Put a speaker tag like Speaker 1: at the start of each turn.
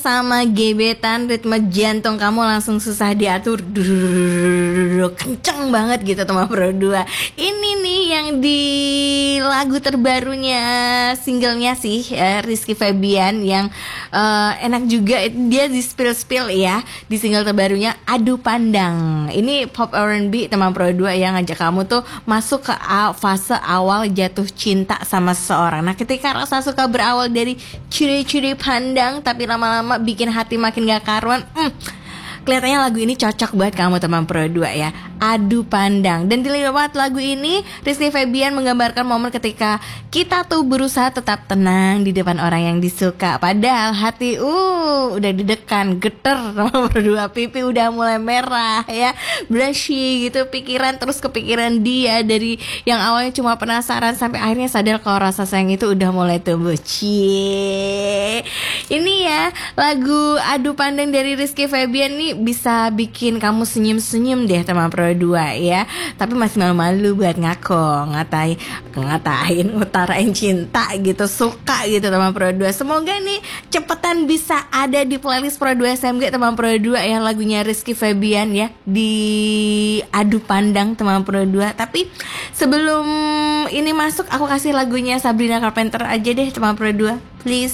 Speaker 1: sama gebetan, ritme jantung kamu langsung susah diatur, kenceng banget gitu teman Pro 2. Ini nih yang di lagu terbarunya, singlenya sih Rizky Febian yang enak juga. Dia di spill ya di single terbarunya Adu Pandang. Ini pop R&B teman Pro 2 yang ngajak kamu tuh masuk ke fase awal jatuh cinta sama seseorang. Nah, ketika rasa suka berawal dari curi-curi pandang tapi lama-lama bikin hati makin gak karuan, kelihatannya lagu ini cocok buat kamu teman Pro 2 ya. Adu Pandang. Dan di lewat lagu ini Rizky Febian menggambarkan momen ketika kita tuh berusaha tetap tenang di depan orang yang disuka, padahal hati udah didekan, geter teman Pro 2, pipi udah mulai merah ya, blushy gitu, pikiran terus kepikiran dia, dari yang awalnya cuma penasaran sampai akhirnya sadar kalau rasa sayang itu udah mulai tumbuh. Cie. Ini ya lagu Adu Pandang dari Rizky Febian nih bisa bikin kamu senyum-senyum deh teman Pro 2 ya. Tapi masih malu-malu buat ngatain ngutarain cinta gitu, suka gitu teman Pro 2. Semoga nih cepetan bisa ada di playlist Pro 2 SMG teman Pro 2 ya, lagunya Rizky Febian ya, di Adu Pandang teman Pro 2. Tapi sebelum ini masuk, aku kasih lagunya Sabrina Carpenter aja deh teman Pro 2, please.